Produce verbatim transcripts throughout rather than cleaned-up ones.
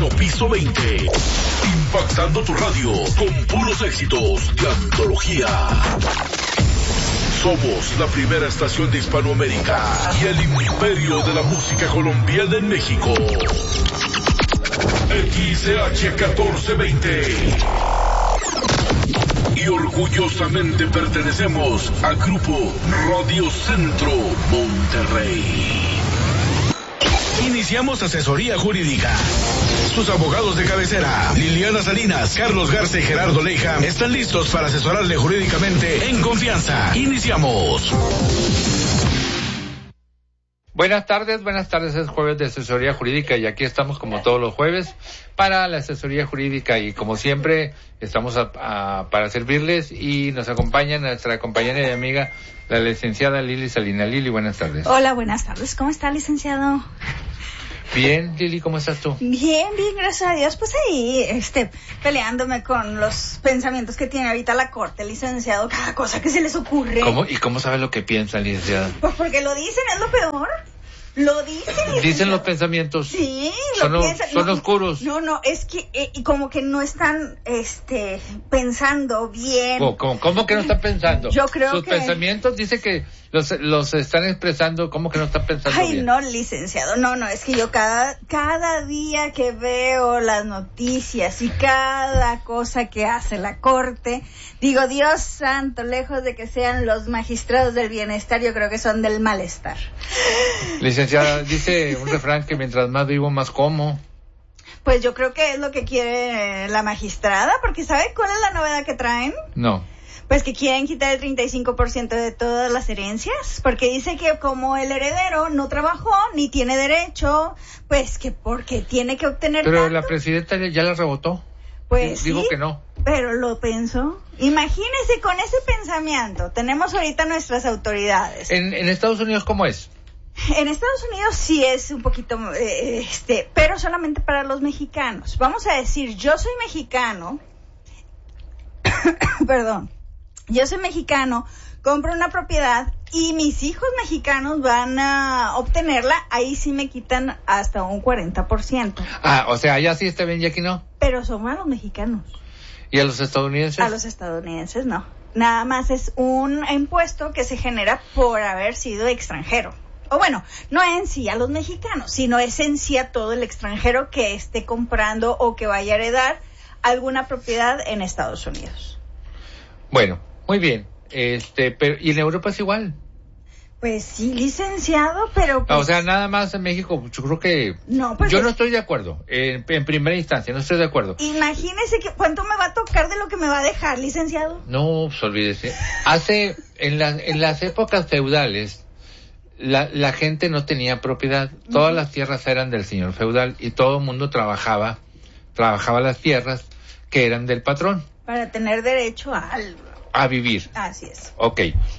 Latino Piso veinte. Impactando tu radio con puros éxitos de antología. Somos la primera estación de Hispanoamérica y el imperio de la música colombiana en México. X C H catorce veinte. Y orgullosamente pertenecemos al grupo Radio Centro Monterrey. Iniciamos asesoría jurídica. Sus abogados de cabecera, Liliana Salinas, Carlos Garza y Gerardo Leija, están listos para asesorarle jurídicamente en confianza. Iniciamos. Buenas tardes, buenas tardes, es jueves de asesoría jurídica y aquí estamos como todos los jueves para la asesoría jurídica y como siempre estamos a, a, para servirles y nos acompaña nuestra compañera y amiga, la licenciada Lili Salinas. Lili, buenas tardes. Hola, buenas tardes, ¿cómo está, licenciado? Bien, Lili, ¿cómo estás tú? Bien, bien, gracias a Dios. Pues ahí, este, peleándome con los pensamientos que tiene ahorita la corte, licenciado, cada cosa que se les ocurre. ¿Cómo? ¿Y cómo sabes lo que piensan, licenciada? Pues porque lo dicen, es lo peor. Lo dicen, licenciado. Dicen los pensamientos. Sí, son lo o, piensan. Son no, oscuros. No, no, es que, eh, y como que no están, este, pensando bien. ¿Cómo, cómo, cómo que no están pensando? Yo creo Sus que... pensamientos dice que los, los están expresando, ¿cómo que no están pensando Ay, bien? no, licenciado, no, no, es que yo cada, cada día que veo las noticias y cada cosa que hace la corte, digo, Dios santo, lejos de que sean los magistrados del bienestar, yo creo que son del malestar. Licenciada, dice un refrán que mientras más vivo, más como. Pues yo creo que es lo que quiere la magistrada, porque ¿sabe cuál es la novedad que traen? No. Pues que quieren quitar el treinta y cinco por ciento de todas las herencias, porque dice que como el heredero no trabajó ni tiene derecho, pues que porque tiene que obtener Pero tanto. la presidenta ya la rebotó. Pues Digo sí, que no. Pero lo pensó. Imagínese con ese pensamiento. Tenemos ahorita nuestras autoridades. En, en Estados Unidos, ¿cómo es? En Estados Unidos sí es un poquito, eh, este, pero solamente para los mexicanos. Vamos a decir, yo soy mexicano, perdón, yo soy mexicano, compro una propiedad y mis hijos mexicanos van a obtenerla, ahí sí me quitan hasta un cuarenta por ciento. Ah, o sea, allá sí está bien y aquí no. Pero somos a los mexicanos. ¿Y a los estadounidenses? A los estadounidenses no. Nada más es un impuesto que se genera por haber sido extranjero. O bueno, no en sí a los mexicanos, sino es en sí a todo el extranjero que esté comprando o que vaya a heredar alguna propiedad en Estados Unidos. Bueno, muy bien. Este, pero ¿y en Europa es igual? Pues sí, licenciado, pero pues... O sea, nada más en México, yo creo que... No, pues... Yo es... no estoy de acuerdo, en, en primera instancia, no estoy de acuerdo. Imagínese que cuánto me va a tocar de lo que me va a dejar, licenciado. No, pues olvídese. Hace, en, la, en las épocas feudales, la, la gente no tenía propiedad. Todas uh-huh. las tierras eran del señor feudal y todo el mundo trabajaba, trabajaba las tierras que eran del patrón. Para tener derecho a algo. A vivir. Así es. Ok.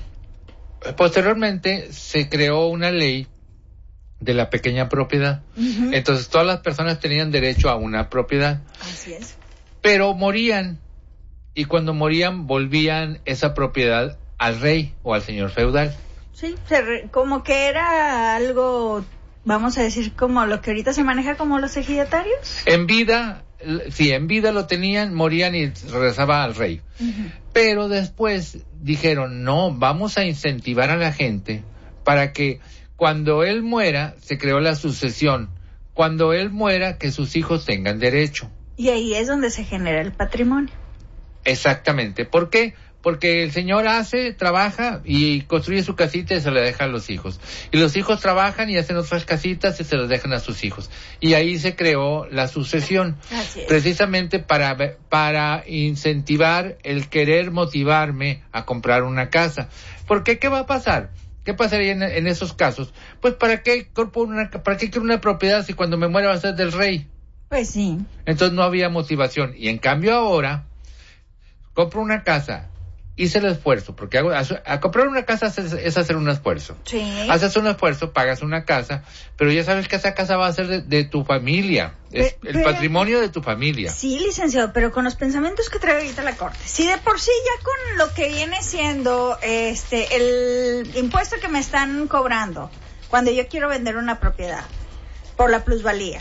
Posteriormente se creó una ley de la pequeña propiedad. Uh-huh. Entonces todas las personas tenían derecho a una propiedad. Así es. Pero morían y cuando morían volvían esa propiedad al rey o al señor feudal. Sí, se re, como que era algo, vamos a decir, como lo que ahorita se maneja como los ejidatarios. En vida, sí, en vida lo tenían, morían y regresaba al rey. Uh-huh. Pero después dijeron, no, vamos a incentivar a la gente para que cuando él muera, se creó la sucesión, cuando él muera, que sus hijos tengan derecho. Y ahí es donde se genera el patrimonio. Exactamente. ¿Por qué? Porque el señor hace, trabaja y construye su casita y se la deja a los hijos. Y los hijos trabajan y hacen otras casitas y se las dejan a sus hijos. Y ahí se creó la sucesión. Así es. Precisamente para, para incentivar el querer motivarme a comprar una casa. ¿Por qué? ¿Qué va a pasar? ¿Qué pasaría en, en esos casos? Pues ¿para qué compro una, para qué quiero una propiedad si cuando me muera va a ser del rey? Pues sí. Entonces no había motivación. Y en cambio ahora, compro una casa, hice el esfuerzo, porque hago, a, a comprar una casa es, es hacer un esfuerzo. Sí. Haces un esfuerzo, pagas una casa, pero ya sabes que esa casa va a ser de, de tu familia, es Pe- el pero, patrimonio de tu familia. Sí, licenciado, pero con los pensamientos que trae ahorita la Corte. Si de por sí ya con lo que viene siendo este el impuesto que me están cobrando cuando yo quiero vender una propiedad por la plusvalía.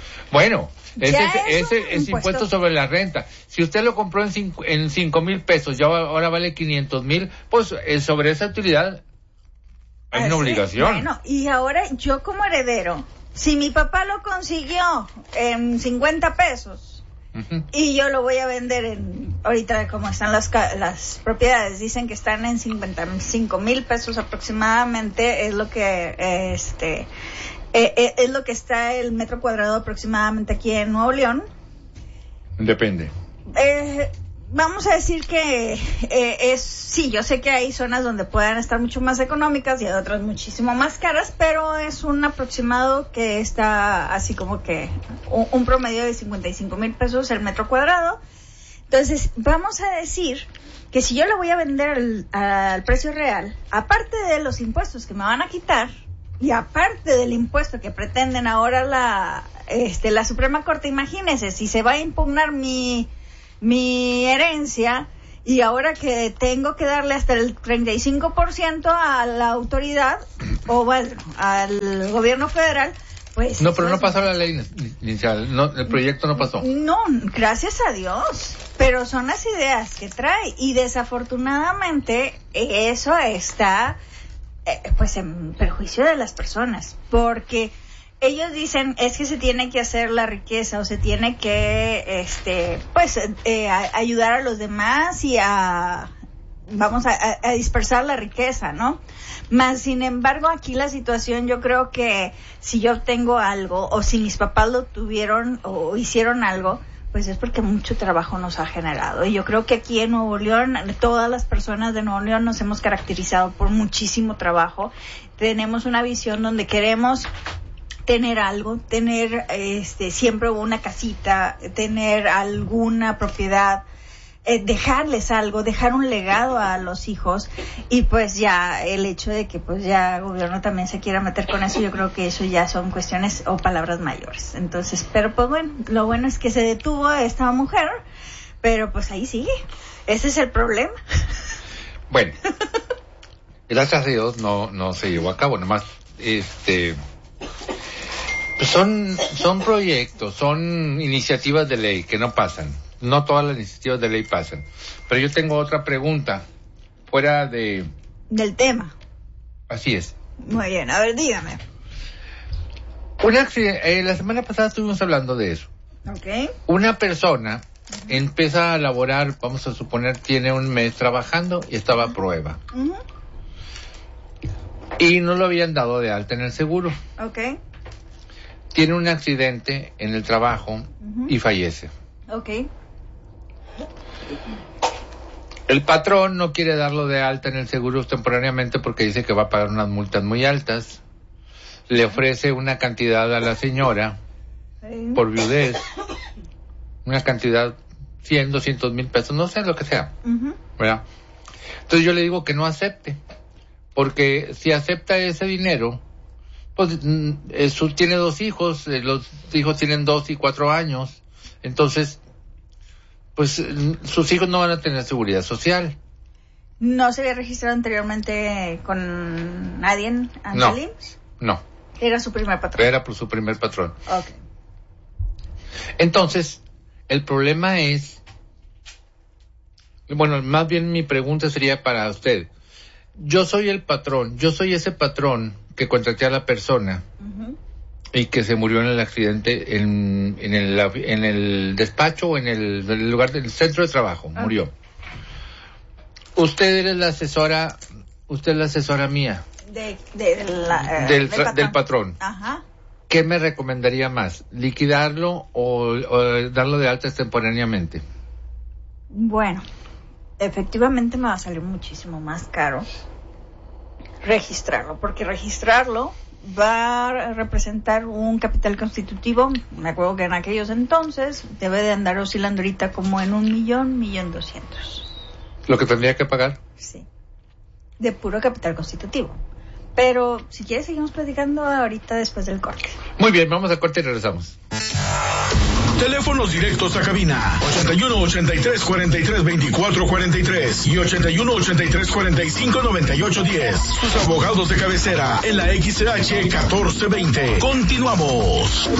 Bueno, ese, Ya ese, es ese un es impuesto. impuesto sobre la renta. Si usted lo compró en cinco, en cinco mil pesos, ya va- ahora vale quinientos mil, pues eh, sobre esa utilidad hay una Así, obligación. Bueno, y ahora yo como heredero, si mi papá lo consiguió en cincuenta pesos Ujú. y yo lo voy a vender en, ahorita como están las, ca- las propiedades, dicen que están en cincuenta y cinco mil pesos aproximadamente, es lo que, eh, este, eh, eh, es lo que está el metro cuadrado aproximadamente aquí en Nuevo León. Depende. Eh, vamos a decir que eh, es, sí, yo sé que hay zonas donde puedan estar mucho más económicas y hay otras muchísimo más caras, pero es un aproximado que está así como que un, un promedio de cincuenta y cinco mil pesos el metro cuadrado. Entonces, vamos a decir que si yo le voy a vender al, al precio real, aparte de los impuestos que me van a quitar, y aparte del impuesto que pretenden ahora la, este, la Suprema Corte, imagínense, si se va a impugnar mi mi herencia y ahora que tengo que darle hasta el treinta y cinco por ciento a la autoridad o bueno, al gobierno federal, pues... No, pero no pues, pasó la ley inicial, no, el proyecto no pasó. No, gracias a Dios, pero son las ideas que trae y desafortunadamente eso está eh, pues en perjuicio de las personas, porque ellos dicen es que se tiene que hacer la riqueza o se tiene que este pues eh, a, ayudar a los demás y a vamos a, a, a dispersar la riqueza, ¿no? Más sin embargo aquí la situación, yo creo que si yo tengo algo o si mis papás lo tuvieron o hicieron algo, pues es porque mucho trabajo nos ha generado. Y yo creo que aquí en Nuevo León, todas las personas de Nuevo León nos hemos caracterizado por muchísimo trabajo. Tenemos una visión donde queremos tener algo, tener este siempre una casita, tener alguna propiedad, eh, dejarles algo, dejar un legado a los hijos, y pues ya el hecho de que pues ya el gobierno también se quiera meter con eso, yo creo que eso ya son cuestiones o palabras mayores. Entonces, pero pues bueno, lo bueno es que se detuvo esta mujer, pero pues ahí sigue. Ese es el problema. Bueno, gracias a Dios no, no se llevó a cabo, nomás este... Son, son proyectos, son iniciativas de ley que no pasan. No todas las iniciativas de ley pasan. Pero yo tengo otra pregunta, fuera de... Del tema. Así es. Muy bien, a ver, dígame. Un accidente, eh, la semana pasada estuvimos hablando de eso. Ok. Una persona uh-huh. empieza a laborar, vamos a suponer, tiene un mes trabajando y estaba a prueba. Uh-huh. Y no lo habían dado de alta en el seguro. Ok. Tiene un accidente en el trabajo uh-huh. y fallece. Ok. El patrón no quiere darlo de alta en el seguro temporariamente porque dice que va a pagar unas multas muy altas. Le ofrece una cantidad a la señora sí. por viudez, una cantidad cien, doscientos mil pesos, no sé lo que sea, uh-huh. ¿verdad? Entonces yo le digo que no acepte, porque si acepta ese dinero, pues eso, tiene dos hijos, los hijos tienen dos y cuatro años, entonces pues sus hijos no van a tener seguridad social. ¿No se había registrado anteriormente con nadie en No, I M S S? no. Era su primer patrón. Era por su primer patrón. Ok. Entonces, el problema es, bueno, más bien mi pregunta sería para usted. Yo soy el patrón, yo soy ese patrón que contraté a la persona uh-huh. y que se murió en el accidente en, en, el, en el despacho o en el, en el lugar del centro de trabajo, uh-huh. murió. Usted es la asesora, usted es la asesora mía. De, de la, uh, del, del patrón. del patrón. Ajá. ¿Qué me recomendaría más? ¿Liquidarlo o, o darlo de alta extemporáneamente? Bueno, efectivamente me va a salir muchísimo más caro registrarlo, porque registrarlo va a representar un capital constitutivo. Me acuerdo que en aquellos entonces debe de andar oscilando ahorita como en un millón, millón doscientos. ¿Lo que tendría que pagar? Sí, de puro capital constitutivo. Pero si quieres seguimos platicando ahorita después del corte. Muy bien, vamos al corte y regresamos. Teléfonos directos a cabina ochenta y uno, ochenta y tres, cuarenta y tres, veinticuatro, cuarenta y tres y ochenta y uno, ochenta y tres, cuarenta y cinco, noventa y ocho, diez. Sus abogados de cabecera en la X C H catorce veinte. Continuamos.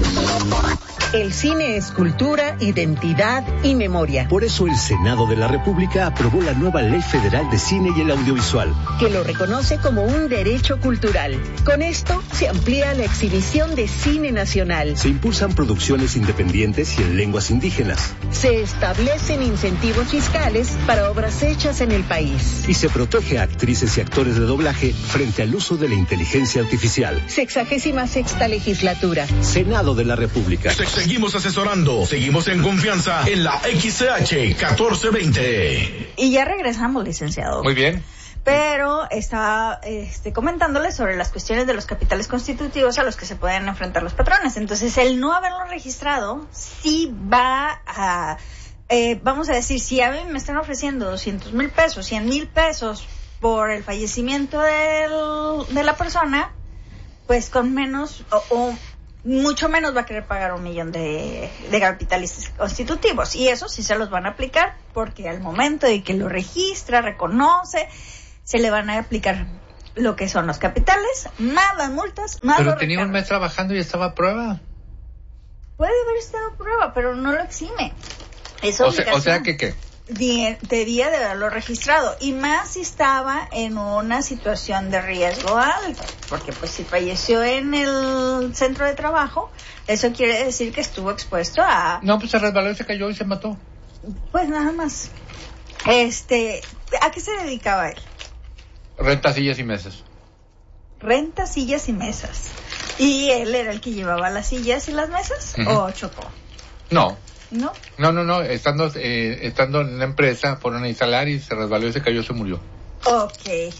El cine es cultura, identidad y memoria. Por eso el Senado de la República aprobó la nueva Ley Federal de Cine y el Audiovisual, que lo reconoce como un derecho cultural. Con esto se amplía la exhibición de cine nacional. Se impulsan producciones independientes y en lenguas indígenas. Se establecen incentivos fiscales para obras hechas en el país. Y se protege a actrices y actores de doblaje frente al uso de la inteligencia artificial. Sexagésima sexta legislatura. Senado de la República. Seguimos asesorando, seguimos en confianza en la X C H catorce veinte. Y ya regresamos, licenciado. Muy bien. Pero estaba este, comentándole sobre las cuestiones de los capitales constitutivos a los que se pueden enfrentar los patrones. Entonces, el no haberlo registrado sí va a, eh, vamos a decir, si a mí me están ofreciendo doscientos mil pesos, cien mil pesos por el fallecimiento del, de la persona, pues con menos o, o mucho menos va a querer pagar un millón de, de capitales constitutivos. Y eso sí se los van a aplicar, porque al momento de que lo registra, reconoce, se le van a aplicar lo que son los capitales, más las multas, más Pero los tenía recargos. un mes trabajando y estaba a prueba. Puede haber estado a prueba, pero no lo exime. Es O sea, o sea obligación. que qué. Die- debía de haberlo registrado, y más si estaba en una situación de riesgo alto, porque pues si falleció en el centro de trabajo, eso quiere decir que estuvo expuesto a, No, pues se resbaló y se cayó y se mató. pues nada más. Este, ¿a qué se dedicaba él? Renta sillas y mesas. Renta sillas y mesas. ¿Y él era el que llevaba las sillas y las mesas? Ujú. ¿O chocó? No, ¿No? no, no, no. Estando, eh, estando en la empresa, fueron a instalar y se resbaló y se cayó y se murió. Ok,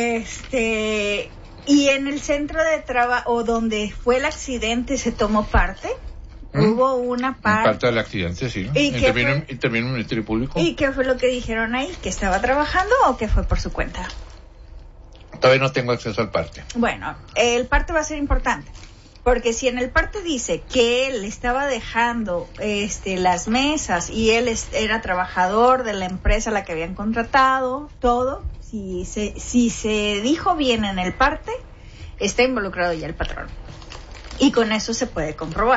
este, ¿y en el centro de trabajo o donde fue el accidente se tomó parte? ¿Mm? Hubo una En parte. parte del accidente, sí. ¿Y qué Intervino, fue? intervino el Ministerio Público. ¿Y qué fue lo que dijeron ahí? ¿Que estaba trabajando o que fue por su cuenta? Todavía no tengo acceso al parte. Bueno, el parte va a ser importante, porque si en el parte dice que él estaba dejando este, las mesas y él es- era trabajador de la empresa a la que habían contratado, todo, si se, si se dijo bien en el parte, está involucrado ya el patrón. Y con eso se puede comprobar.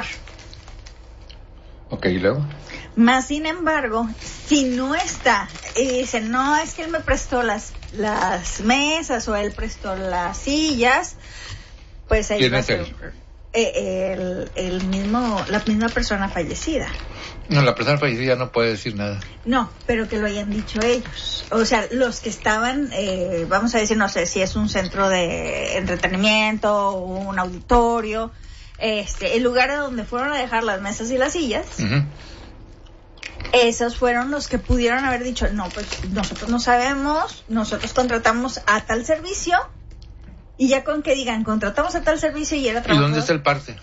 Ok, ¿y luego? Más sin embargo, si no está, y dicen, no, es que él me prestó las, las mesas o él prestó las sillas, pues ahí ¿Quién va a es ser él? eh, el, el mismo, la misma persona fallecida. No, la persona fallecida no puede decir nada. No, pero que lo hayan dicho ellos. O sea, los que estaban, eh, vamos a decir, no sé si es un centro de entretenimiento o un auditorio, este, el lugar a donde fueron a dejar las mesas y las sillas. Ujú. Esos fueron los que pudieron haber dicho, no, pues nosotros no sabemos, nosotros contratamos a tal servicio, y ya con que digan, contratamos a tal servicio y era ¿Y trabajador, dónde está el parte?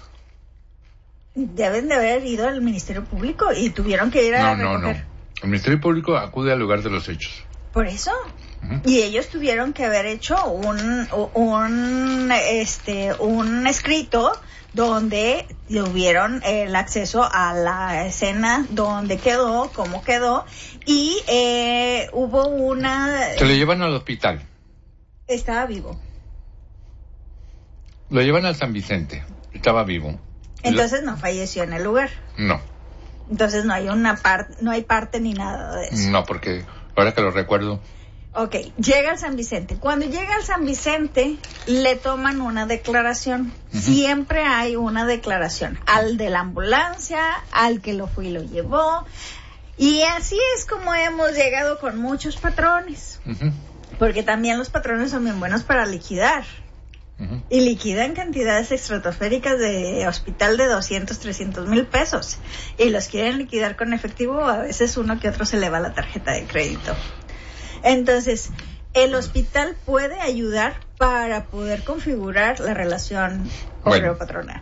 deben de haber ido al Ministerio Público y tuvieron que ir a No, no, no. recoger. El Ministerio Público acude al lugar de los hechos. Por eso. Ujú. Y ellos tuvieron que haber hecho un, un, este, un escrito donde tuvieron el acceso a la escena, dónde quedó, cómo quedó, y eh, hubo una... Se lo llevan al hospital. Estaba vivo. Lo llevan al San Vicente. Estaba vivo. Entonces no falleció en el lugar. No, Entonces no hay una parte, no hay parte ni nada de eso. no, porque ahora que lo recuerdo, Ok, llega al San Vicente. Cuando llega al San Vicente, le toman una declaración. Ujú. Siempre hay una declaración. Al de la ambulancia, al que lo fue y lo llevó. Y así es como hemos llegado con muchos patrones. ujú, Porque también los patrones son bien buenos para liquidar. ujú. Y liquidan cantidades estratosféricas de hospital de doscientos, trescientos mil pesos. Y los quieren liquidar con efectivo, a veces uno que otro se le va la tarjeta de crédito. Entonces, el hospital puede ayudar para poder configurar la relación Bueno. obrero-patronal.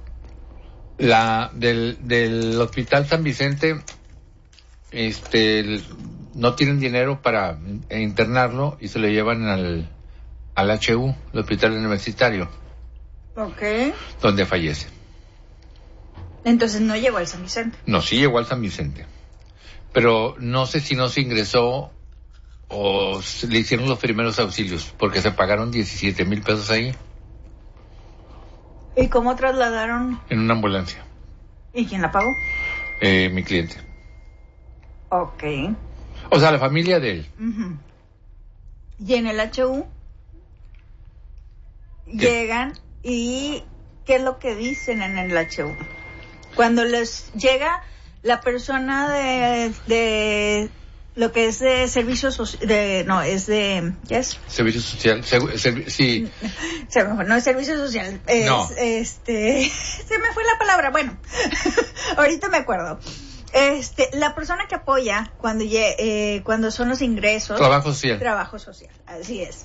La del, del Hospital San Vicente, este, el- no tienen dinero para internarlo y se lo llevan al, al H U, el Hospital Universitario, Ok. donde fallece. Entonces no llegó al San Vicente. No, sí llegó al San Vicente. Pero no sé si no se ingresó o se le hicieron los primeros auxilios, porque se pagaron diecisiete mil pesos ahí. ¿Y cómo trasladaron? En una ambulancia. ¿Y quién la pagó? Eh, mi cliente. Ok. O sea, la familia de él. Uh-huh. Y en el H U ¿Qué? llegan y ¿qué es lo que dicen en el H U? Cuando les llega la persona de, de lo que es de servicios social, de, no, es de, ¿qué es? Servicio social, segu- servi- sí. Se me fue, no es servicio social, es, No. este, se me fue la palabra, bueno, ahorita me acuerdo. Este, la persona que apoya cuando lle- eh, cuando son los ingresos. Trabajo social. Trabajo social, así es.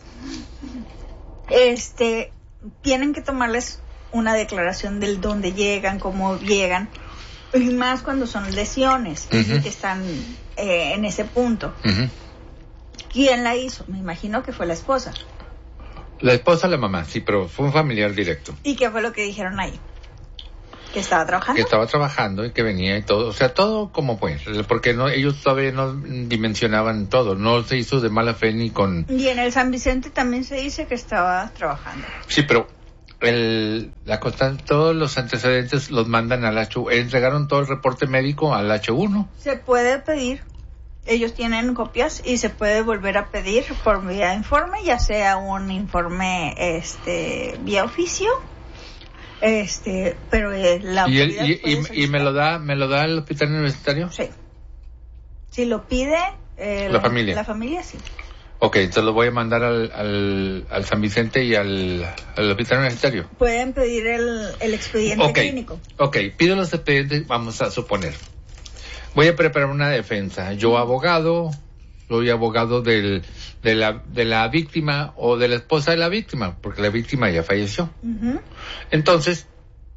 Este, tienen que tomarles una declaración del dónde llegan, cómo llegan, y más cuando son lesiones, Uh-huh. que están eh, en ese punto. Uh-huh. ¿Quién la hizo? Me imagino que fue la esposa. La esposa, la mamá, sí, pero fue un familiar directo. ¿Y qué fue lo que dijeron ahí? ¿Que estaba trabajando? Que estaba trabajando y que venía y todo, o sea, todo como fue, porque no, ellos todavía no dimensionaban todo, no se hizo de mala fe ni con... Y en el San Vicente también se dice que estaba trabajando. Sí, pero el, la constante, todos los antecedentes los mandan al H uno, entregaron todo el reporte médico al H uno. Se puede pedir, ellos tienen copias y se puede volver a pedir por vía informe, ya sea un informe este vía oficio, este, pero eh, la ¿Y, él, autoridad y, puede y, y me solicitar. lo da me lo da el hospital universitario? Sí. Si lo pide eh, La familia. La familia sí. Ok, entonces lo voy a mandar al, al, al San Vicente y al, al hospital universitario. Pueden pedir el, el expediente Ok, clínico. ok, pido los expedientes, vamos a suponer. Voy a preparar una defensa. Yo abogado, soy abogado del, de, la, de la víctima o de la esposa de la víctima, porque la víctima ya falleció. Uh-huh. Entonces,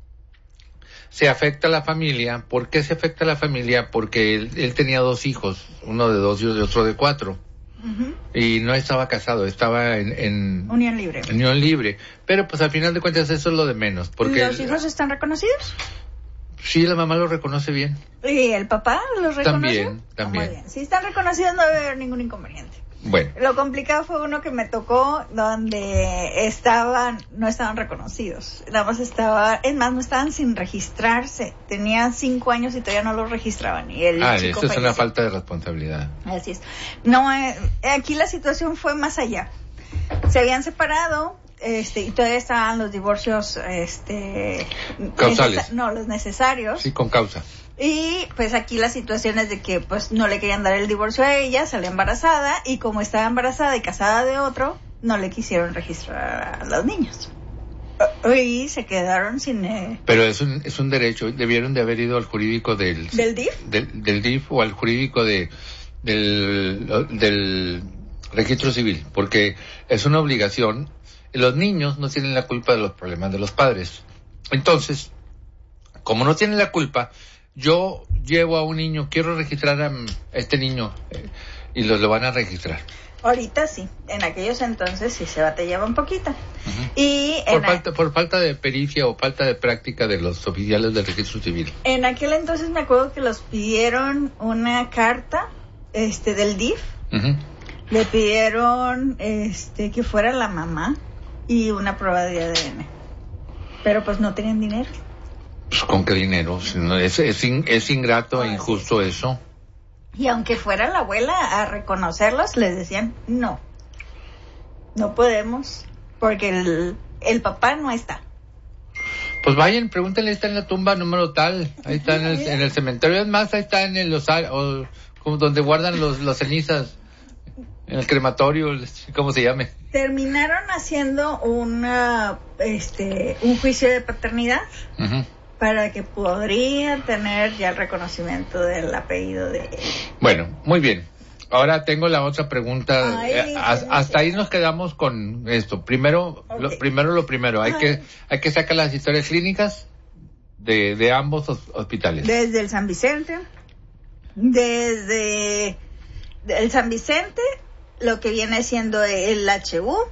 se afecta a la familia. ¿Por qué se afecta a la familia? Porque él, él tenía dos hijos, uno de dos y otro de cuatro. Uh-huh. Y no estaba casado, estaba en, en Unión libre. en unión libre. Pero pues al final de cuentas eso es lo de menos. Porque ¿Los hijos están reconocidos? sí, la mamá lo reconoce bien. ¿Y el papá los reconoce? También, también. Ah, muy bien. Si están reconocidos no debe haber ningún inconveniente. Bueno, Lo complicado fue uno que me tocó donde estaban, no estaban reconocidos. Nada más estaba, es más, no estaban sin registrarse. Tenían cinco años y todavía no los registraban. Y el ah, chico esto es una falleció. falta de responsabilidad. Así es. No, eh, aquí la situación fue más allá. Se habían separado, este, y todavía estaban los divorcios, este, Causales. necesa- no, los necesarios. Sí, con causa. Y pues aquí la situación es de que pues no le querían dar el divorcio a ella, salió embarazada y como estaba embarazada y casada de otro, no le quisieron registrar a los niños. Y se quedaron sin... Eh, Pero es un, es un derecho, debieron de haber ido al jurídico del... ¿Del D I F? Del, del D I F o al jurídico de, del, del registro civil, porque es una obligación. Los niños no tienen la culpa de los problemas de los padres. Entonces, como no tienen la culpa, yo llevo a un niño, quiero registrar a este niño, eh, y lo, lo van a registrar. Ahorita sí, en aquellos entonces sí se batallaba un poquito. Uh-huh. Y Por en, falta, por falta de pericia o falta de práctica de los oficiales del registro civil. en aquel entonces me acuerdo que los pidieron una carta este del D I F, Uh-huh. le pidieron este que fuera la mamá y una prueba de A D N. Pero pues no tenían dinero. Pues, ¿con qué dinero? Si no, Es, es, in- es ingrato e Ah, injusto eso. Y aunque fuera la abuela a reconocerlos, les decían, no, no podemos, porque el, el papá no está. Pues vayan, pregúntenle, está en la tumba número tal, ahí está en el, en el cementerio, es más, ahí está en el osar- o como donde guardan los, las cenizas, en el crematorio, ¿cómo se llame? Terminaron haciendo una, este, un juicio de paternidad Uh-huh. para que podría tener ya el reconocimiento del apellido de él. Bueno, muy bien. Ahora tengo la otra pregunta. Ay, Eh, has- hasta ahí nos quedamos con esto. Primero, Ok. lo primero lo primero. Hay Ay. que hay que sacar las historias clínicas de, de ambos hos- hospitales. Desde el San Vicente, desde el San Vicente, lo que viene siendo el H U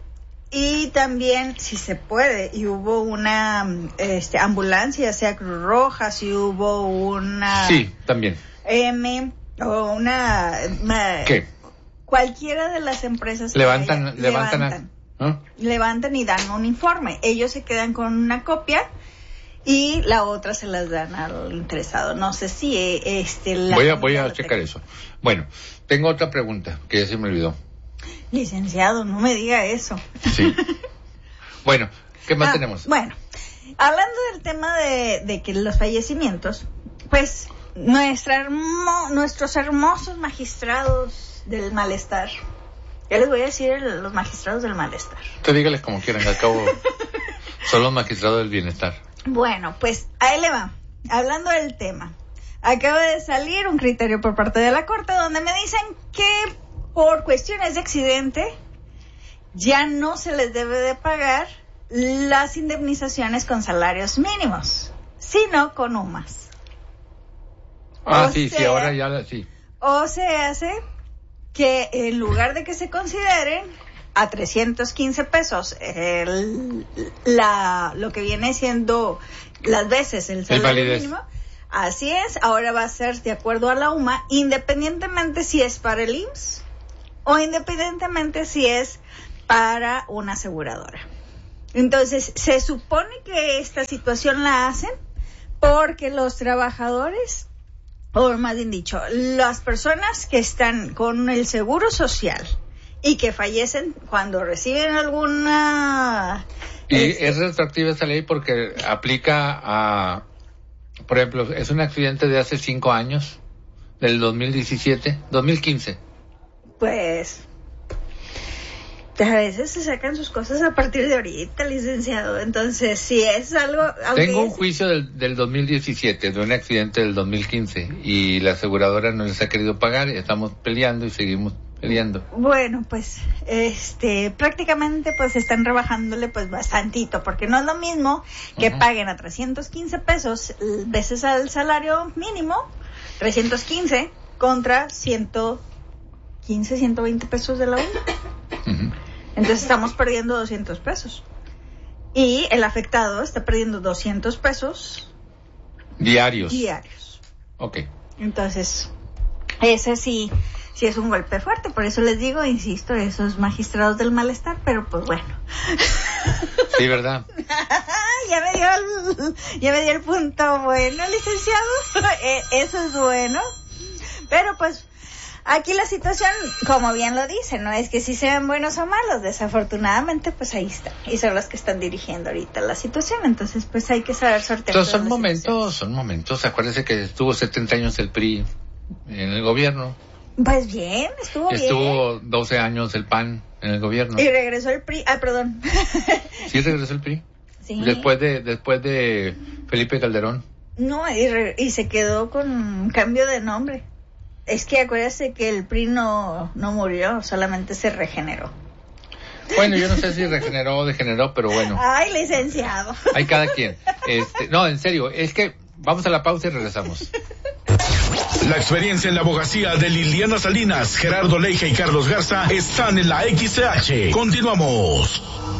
y también, si se puede, y hubo una este, ambulancia, sea Cruz Roja, si hubo una... Sí, también. M, o una... una ¿Qué? Cualquiera de las empresas... Levantan, que levantan, levantan, a, ¿eh? levantan y dan un informe. Ellos se quedan con una copia y la otra se las dan al interesado. No sé si este... La voy a, voy a checar eso. Bueno, tengo otra pregunta que ya se me olvidó. Licenciado, no me diga eso. Sí. Bueno, ¿qué más ah, tenemos? Bueno, hablando del tema de, de que los fallecimientos, pues nuestra hermo, nuestros hermosos magistrados del malestar, ya les voy a decir el, los magistrados del malestar. Usted dígales como quieran, al cabo son los magistrados del bienestar. Bueno, pues ahí le va. Hablando del tema, acaba de salir un criterio por parte de la Corte donde me dicen que por cuestiones de accidente ya no se les debe de pagar las indemnizaciones con salarios mínimos, sino con U M A S. Ah, o sí, sea, sí, ahora ya, sí. O se hace que en lugar de que se consideren a trescientos quince pesos el, la, lo que viene siendo las veces el salario validez. mínimo, así es, ahora va a ser de acuerdo a la U M A, independientemente si es para el I M S S o independientemente si es para una aseguradora. Entonces, se supone que esta situación la hacen porque los trabajadores, o más bien dicho, las personas que están con el seguro social y que fallecen cuando reciben alguna... Y este, es retroactiva esa ley porque aplica a, por ejemplo, es un accidente de hace cinco años, del dos mil diecisiete, dos mil quince. Pues a veces se sacan sus cosas a partir de ahorita, licenciado. Entonces, si es algo... Tengo un es... juicio del, del dos mil diecisiete, de un accidente del dos mil quince, y la aseguradora no les ha querido pagar, y estamos peleando y seguimos peleando. Bueno, pues, este, prácticamente pues están rebajándole pues bastantito, porque no es lo mismo que uh-huh. paguen a trescientos quince pesos veces al salario mínimo, trescientos quince contra ciento quince, ciento veinte pesos de la U M A. Uh-huh. Entonces estamos perdiendo doscientos pesos. Y el afectado está perdiendo doscientos pesos. Diarios. Diarios. Ok. Entonces, ese sí, sí es un golpe fuerte. Por eso les digo, insisto, esos magistrados del malestar, pero pues bueno. Sí, ¿verdad? ya me dio el, ya me dio el punto bueno, licenciado. Eso es bueno. Pero pues, aquí la situación, como bien lo dice, no es que si sean buenos o malos, desafortunadamente pues ahí está, y son los que están dirigiendo ahorita la situación, entonces pues hay que saber sortear. Entonces son momentos, situaciones. son momentos, acuérdense que estuvo setenta años el P R I en el gobierno. Pues bien, estuvo, estuvo bien. Estuvo doce años el P A N en el gobierno. Y regresó el P R I, ah, perdón. Sí, regresó el P R I. Sí. Después de, después de Felipe Calderón. No, y, re, y se quedó con cambio de nombre. Es que acuérdate que el P R I no, no murió, solamente se regeneró. Bueno, yo no sé si regeneró o degeneró, pero bueno. Ay, licenciado. Hay cada quien. Este, no, en serio, es que vamos a la pausa y regresamos. La experiencia en la abogacía de Liliana Salinas, Gerardo Leija y Carlos Garza están en la X C H. Continuamos.